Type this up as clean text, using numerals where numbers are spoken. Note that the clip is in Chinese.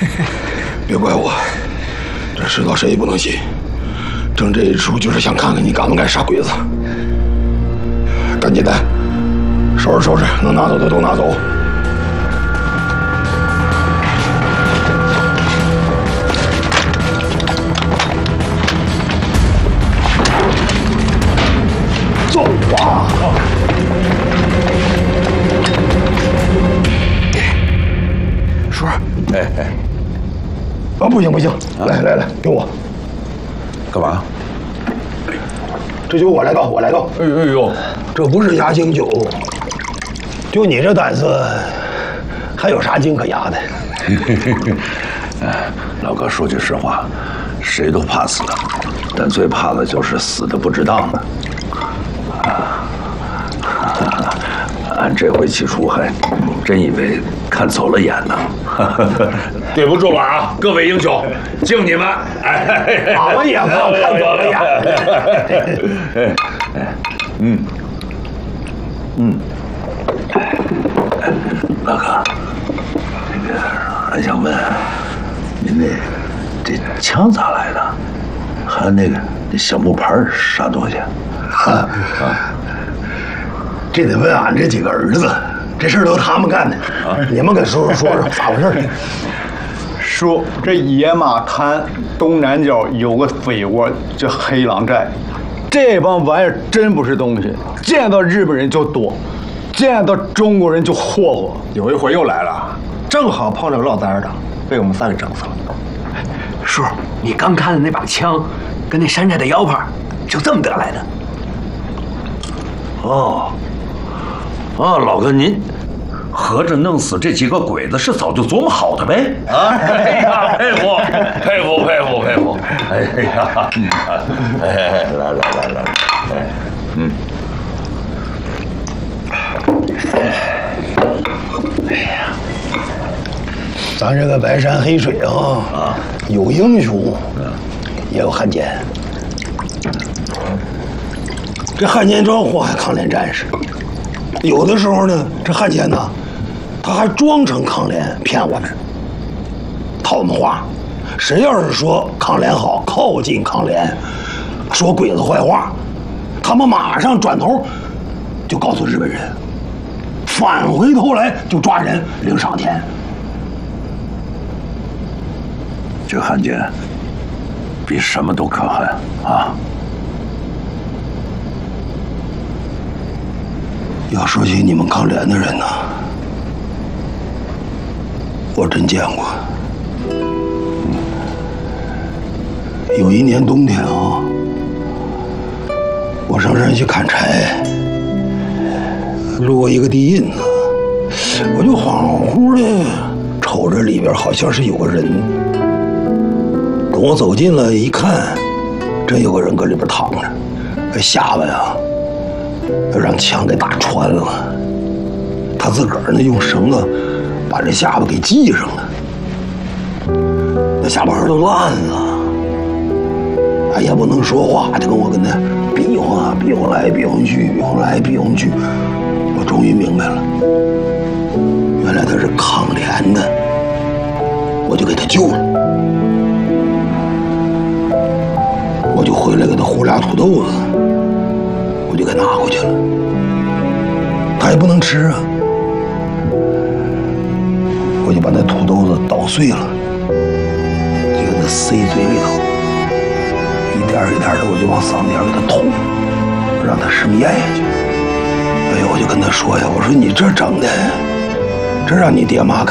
别怪我，这世道谁也不能信。整这一出就是想看看你敢不敢杀鬼子。赶紧的，收拾收拾，能拿走的都拿走。走吧。叔， 哎， 啊，不行不行，来来来，给我。 干嘛？ 这酒我来倒，我来倒。 哎呦， 这不是压惊酒，就你这胆子，还有啥劲可压的？ 老哥说句实话，谁都怕死，但最怕的就是死的不值当的。俺这回起初还真以为看走了眼呢。 对不住了啊，各位英雄，敬你们！哎， 俺们也怕看走了眼。 老哥，俺想问，您这枪咋来的？还有这小木牌啥东西？ 这得问俺这几个儿子，这事儿都他们干的。你们跟叔叔说说咋回事？ 说这野马滩东南角有个匪窝叫黑狼寨，这帮玩意儿真不是东西，见到日本人就躲，见到中国人就霍霍。 有一回又来了，正好碰着个落单的，被我们3给整死了。 叔，你刚看的那把枪，跟那山寨的腰牌，就这么得来的。 老哥您。合着弄死这几个鬼子是早就琢磨好的呗？哎呀，佩服佩服佩服佩服！哎呀，来， 咱这个白山黑水啊，有英雄，也有汉奸。这汉奸装祸害抗联战士，有的时候呢，这汉奸呢。他还装成抗联骗我们，套我们话。谁要是说抗联好，靠近抗联，说鬼子坏话，他们马上转头就告诉日本人，返回头来就抓人领赏钱。 这汉奸比什么都可恨啊！ 要说起你们抗联的人呢，我真见过。有一年冬天啊，我上山去砍柴，路过一个地印子，我就恍惚的瞅着里边好像是有个人。等我走近了一看，真有个人搁里边躺着，这下巴呀让枪给打穿了，他自个儿呢用绳子把这下巴给系上了，那下巴颏都烂了，哎也不能说话，就跟我跟那比划，比划来比划去，比划来比划去，我终于明白了，原来他是抗联的，我就给他救了，我就回来给他糊俩土豆子，我就给拿回去了，他也不能吃啊。我就把那土豆子捣碎了，就给它塞嘴里头，一点一点的，我就往嗓子眼给它捅，让它生咽下去。哎呦，我就跟他说呀，我说你这整的，这让你爹妈看。